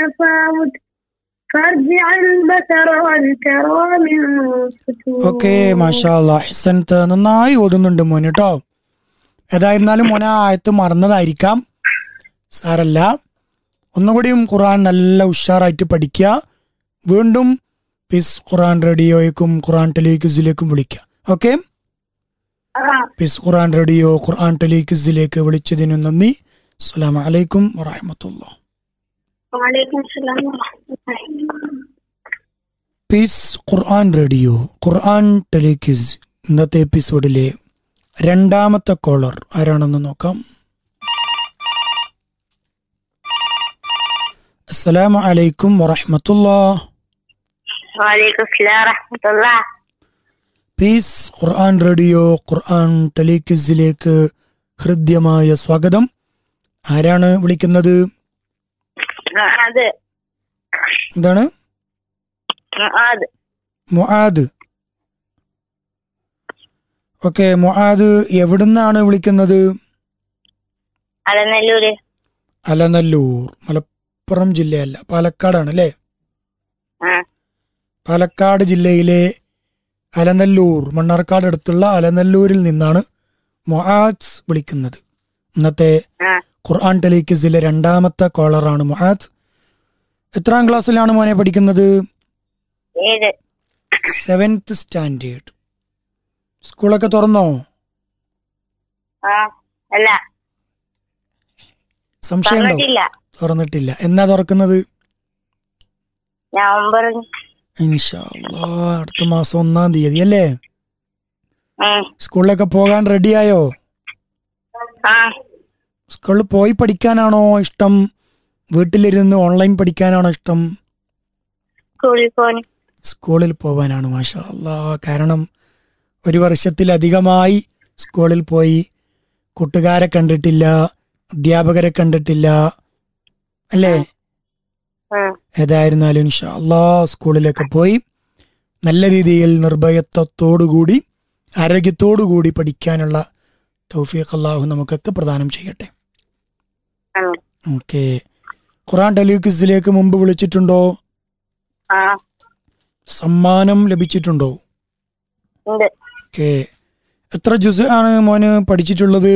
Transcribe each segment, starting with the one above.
تفاوت فارجع البصر هل ترى من فتور. Okay മാഷാ അല്ലാഹ് ഹസൻത്ത് നന്നായി ഓതുന്നുണ്ട് മോന് കേട്ടോ. ഏതായിരുന്നാലും മോനെ ആ ആയത്ത് മറന്നതായിരിക്കാം, സാരല്ല. ഒന്നുകൂടിയും ഖുർആൻ നല്ല ഉഷാറായിട്ട് പഠിക്കുക. വീണ്ടും പിസ് ഖുർആൻ റേഡിയോയ്ക്കും ഖുർആൻ ടെലിക്വിസിലേക്കും വിളിക്കുക. ഓക്കെ, പിസ് ഖുർആൻ റേഡിയോ ഖുർആൻ ടെലിക്വിസിലേക്ക് വിളിച്ചതിന് നന്ദി. അസ്സലാമു അലൈക്കും വറഹ്മത്തുള്ളാഹി. വഅലൈക്കും സലാം വറഹ്മത്തുള്ളാഹി. പീസ് ഖുർആൻ റേഡിയോ ഖുർആൻ ടെലിക്വിസ് ഇന്നത്തെ എപ്പിസോഡിലെ രണ്ടാമത്തെ കോളർ ആരാണെന്ന് നോക്കാം. അസ്സലാമു അലൈക്കും വറഹ്മത്തുള്ളാഹി. വഅലൈക്കും സലാം വറഹ്മത്തുള്ളാഹി. പീസ് ഖുർആൻ റേഡിയോ ഖുർആൻ ടെലിക്വിസിലേക്ക് ഹൃദ്യമായ സ്വാഗതം. ആരാണ് വിളിക്കുന്നത്? എന്താണ്? മുആദ്. ഓക്കെ, മുആദ് എവിടുന്നാണ് വിളിക്കുന്നത്? അലനല്ലൂർ. മലപ്പുറം ജില്ലയല്ല, പാലക്കാടാണ് അല്ലേ? പാലക്കാട് ജില്ലയിലെ അലനല്ലൂർ, മണ്ണാർക്കാട് അടുത്തുള്ള അലനല്ലൂരിൽ നിന്നാണ് മുആദ് വിളിക്കുന്നത്. ഇന്നത്തെ ഖുർആൻ ടെലിക്വിസിലെ രണ്ടാമത്തെ കോളറാണ് മുആദ്. എത്രാം ക്ലാസ്സിലാണ് മോനെ പഠിക്കുന്നത്? 7th standard. സ്കൂളൊക്കെ തുറന്നോ? സംശയമുണ്ടോ? തുറന്നിട്ടില്ല. എന്നാ തുറക്കുന്നത്? ഇൻഷാ അല്ലാഹ് അടുത്ത മാസം 1-ാം തീയതി അല്ലേ? സ്കൂളിലൊക്കെ പോകാൻ റെഡിയായോ? സ്കൂളിൽ പോയി പഠിക്കാനാണോ ഇഷ്ടം, വീട്ടിലിരുന്ന് ഓൺലൈൻ പഠിക്കാനാണോ ഇഷ്ടം? സ്കൂളിൽ പോവാനാണ്. മാഷാ അല്ലാഹ്. കാരണം 1 വർഷത്തിലധികമായി സ്കൂളിൽ പോയി കൂട്ടുകാരെ കണ്ടിട്ടില്ല, അധ്യാപകരെ കണ്ടിട്ടില്ല അല്ലേ? ഏതായിരുന്നാലും ഇൻഷാ അല്ലാഹ് സ്കൂളിലൊക്കെ പോയി നല്ല രീതിയിൽ നിർഭയത്വത്തോടുകൂടി ആരോഗ്യത്തോടുകൂടി പഠിക്കാനുള്ള തൗഫീഖ് അല്ലാഹു നമുക്കൊക്കെ പ്രദാനം ചെയ്യട്ടെ. ഓക്കെ, ഖുർആൻ ടെലിക്വിസിലേക്ക് മുമ്പ് വിളിച്ചിട്ടുണ്ടോ? സമ്മാനം ലഭിച്ചിട്ടുണ്ടോ? ഓക്കെ, എത്ര ജുസ് ആണ് മോന് പഠിച്ചിട്ടുള്ളത്?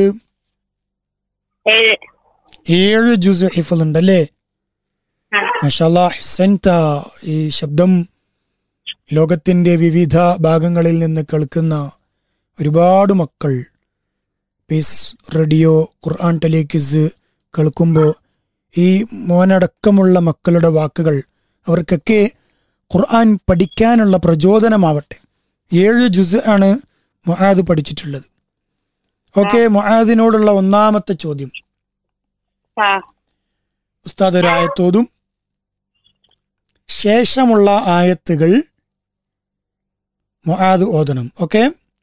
7 ജുസ് ഹിഫ്ള് ഉണ്ടല്ലേ? മാഷാ അല്ലാഹ് ഹസൻത. ഈ ശബ്ദം ലോകത്തിന്റെ വിവിധ ഭാഗങ്ങളിൽ നിന്ന് കേൾക്കുന്ന ഒരുപാട് മക്കൾ പീസ് റേഡിയോ ഖുർആൻ ടെലിക്വിസ് കേൾക്കുമ്പോൾ ഈ മോനടക്കമുള്ള മക്കളുടെ വാക്കുകൾ അവർക്കൊക്കെ ഖുർആൻ പഠിക്കാനുള്ള പ്രചോദനമാവട്ടെ. 7 ജുസ് ആണ് മുആദ് പഠിച്ചിട്ടുള്ളത്. ഓക്കെ, മുആദിനോടുള്ള ഒന്നാമത്തെ ചോദ്യം. ഉസ്താദ് ഒരു ആയത്തോതും, ശേഷമുള്ള ആയത്തുകൾ മുആദ് ഓതണം. ഓക്കെ?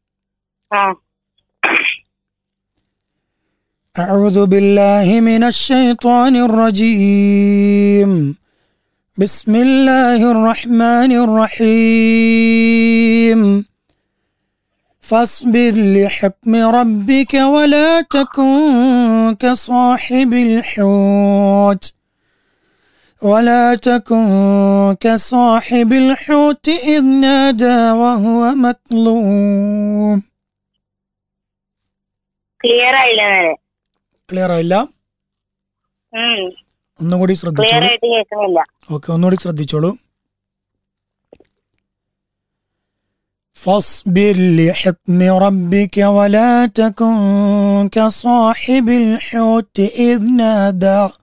أعوذ بالله من الشيطان الرجيم. بسم الله الرحمن الرحيم. فاصبر لحكم ربك ولا تكن كصاحب الحوت إذ نادى وهو مكظوم. ക്ലിയർ ആയില്ല? ഒന്നുകൂടി ശ്രദ്ധിച്ചോളൂ. ഓക്കെ, ഒന്നുകൂടി ശ്രദ്ധിച്ചോളൂ. فاصبر لحكم ربك ولا تكن كصاحب الحوت إذ نادى